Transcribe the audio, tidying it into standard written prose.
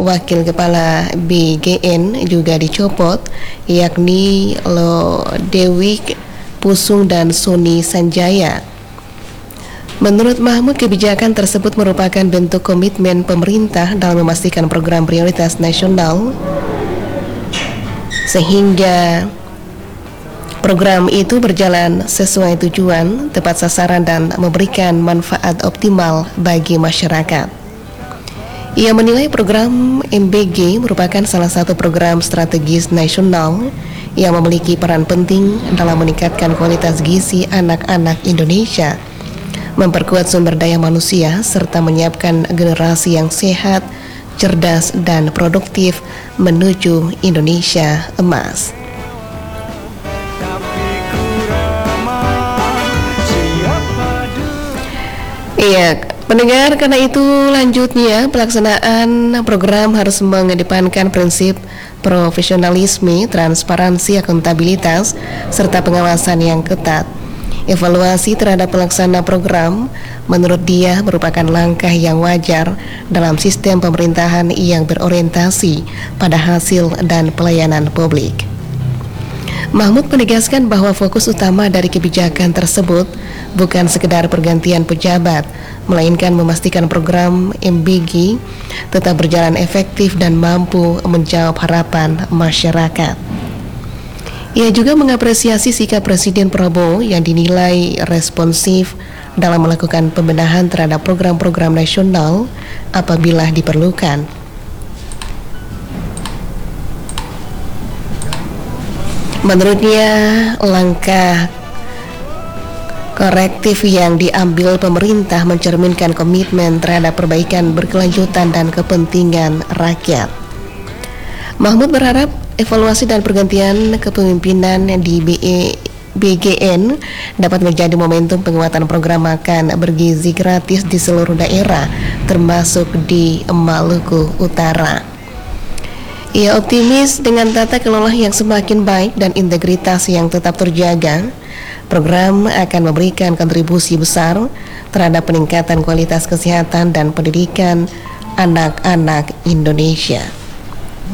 Wakil Kepala BGN juga dicopot, yakni Lo Dewi Pusung dan Suni Sanjaya. Menurut Mahmud, kebijakan tersebut merupakan bentuk komitmen pemerintah dalam memastikan program prioritas nasional, sehingga program itu berjalan sesuai tujuan, tepat sasaran, dan memberikan manfaat optimal bagi masyarakat. Ia menilai program MBG merupakan salah satu program strategis nasional yang memiliki peran penting dalam meningkatkan kualitas gizi anak-anak Indonesia, memperkuat sumber daya manusia, serta menyiapkan generasi yang sehat, cerdas, dan produktif menuju Indonesia emas. Iya, pendengar, karena itu lanjutnya pelaksanaan program harus mengedepankan prinsip profesionalisme, transparansi, akuntabilitas, serta pengawasan yang ketat. Evaluasi terhadap pelaksana program menurut dia merupakan langkah yang wajar dalam sistem pemerintahan yang berorientasi pada hasil dan pelayanan publik. Mahmud menegaskan bahwa fokus utama dari kebijakan tersebut bukan sekedar pergantian pejabat, melainkan memastikan program MBG tetap berjalan efektif dan mampu menjawab harapan masyarakat. Ia juga mengapresiasi sikap Presiden Prabowo yang dinilai responsif dalam melakukan pembenahan terhadap program-program nasional apabila diperlukan. Menurutnya, langkah korektif yang diambil pemerintah mencerminkan komitmen terhadap perbaikan berkelanjutan dan kepentingan rakyat. Mahmud berharap evaluasi dan pergantian kepemimpinan di BGN dapat menjadi momentum penguatan program makan bergizi gratis di seluruh daerah, termasuk di Maluku Utara. Ia optimis dengan tata kelola yang semakin baik dan integritas yang tetap terjaga, program akan memberikan kontribusi besar terhadap peningkatan kualitas kesehatan dan pendidikan anak-anak Indonesia.